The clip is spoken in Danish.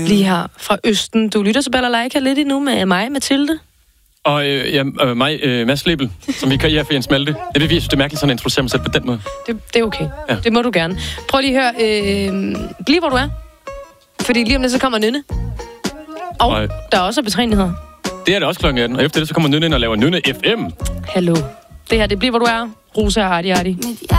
lige her fra Østen. Du lytter til Balalaika lidt endnu med mig, Mathilde. Og mig, Mads Lebel, som vi kan her for Jens Malte. Jeg synes, det er mærkeligt sådan at introducere mig selv på den måde. Det er okay. Ja. Det må du gerne. Prøv lige at høre. Bliv hvor du er. Fordi lige om lidt, så kommer Nynne. Og der er også betræneligheder. Det er det også klokken 18. Og efter det, så kommer Nynne ind og laver Nynne FM. Hallo. Det her, det bliver hvor du er. Rosa og Arti.